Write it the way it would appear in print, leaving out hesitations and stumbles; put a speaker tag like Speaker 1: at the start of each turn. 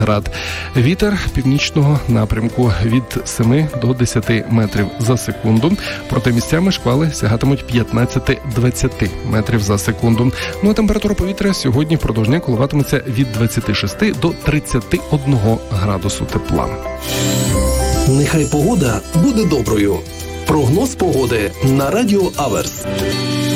Speaker 1: град. Вітер північного напрямку від 7 до 10 метрів за секунду. Проте місцями шквали сягатимуть 15-20 метрів за секунду. Ну а температура повітря сьогодні впродовж дня коливатиметься від 26 до 31 градусу тепла.
Speaker 2: Нехай погода буде доброю. Прогноз погоди на Радіо Аверс.